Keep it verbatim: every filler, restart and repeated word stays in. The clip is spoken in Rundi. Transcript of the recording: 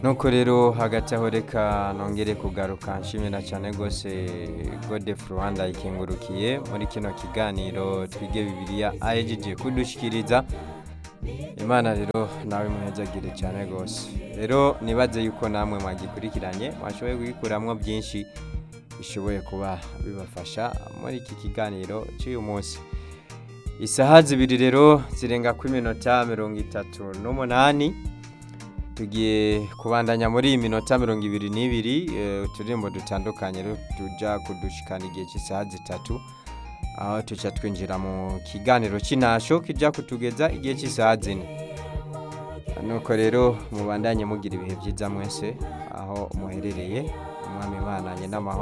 nuko rero hagati aho reka nongere kugaruka nshimira cyane rwose Godef Rwanda ikingurukiye muri kino kiganiro twige Bibiliya ahejeje kudushikiriza. Imana rero nawe muhezagire cyane rwose. Rero nibaze yuko namwe mwagikurikiranye mwashoboye kugikuramwo byinshi bishoboye kuba bibafasha muri iki kiganiro cy'uyu munsi. Isaha zibiri rero zirenga ku minota mirongo itatu n'umunani. Tugiye kubandanya muri iyi minota mirongo ibiri n'ibiri uturimbo dutandukanye tuja kudushikana igihe cy'isaha zitatu, aho tuca twinjira mu kiganiro cy'intasho kijya kutugeza igihe cy'isaha zine. Nuko rero mubandanye mugira ibihe byiza mwese aho muherereye. Umwami Imana nye n'amahoro.